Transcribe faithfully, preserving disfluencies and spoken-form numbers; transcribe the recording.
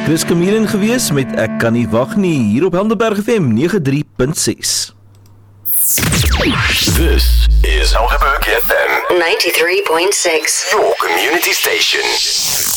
Chris Kamelen gewees met Ek kan nie wag nie, hier op Helderberg F M nege drie punt ses. This is Helderberg F M ninety-three point six. your community station.